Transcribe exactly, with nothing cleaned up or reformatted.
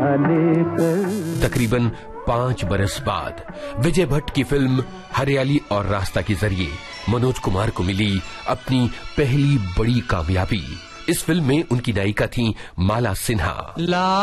लेकर। तकरीबन पांच बरस बाद विजय भट्ट की फिल्म हरियाली और रास्ता के जरिए मनोज कुमार को मिली अपनी पहली बड़ी कामयाबी। इस फिल्म में उनकी नायिका थी माला सिन्हा।